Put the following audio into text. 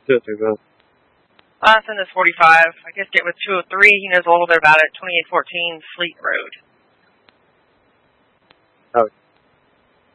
203 both. Last one is 45. I guess get with 203. He knows a little bit about it. 2814 Fleet Road.